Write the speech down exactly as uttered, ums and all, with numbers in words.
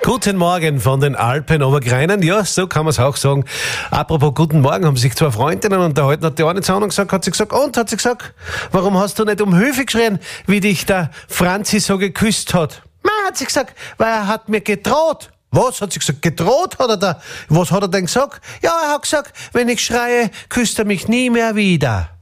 Guten Morgen von den Alpen Obergreinen. Ja, so kann man es auch sagen. Apropos guten Morgen, haben sich zwei Freundinnen unterhalten, hat die eine zu anderen gesagt, hat sie gesagt, und, hat sie gesagt, warum hast du nicht um Hilfe geschrien, wie dich der Franzi so geküsst hat? Ma, hat sie gesagt, weil er hat mir gedroht. Was, hat sie gesagt, gedroht hat er da? Was hat er denn gesagt? Ja, er hat gesagt, wenn ich schreie, küsst er mich nie mehr wieder.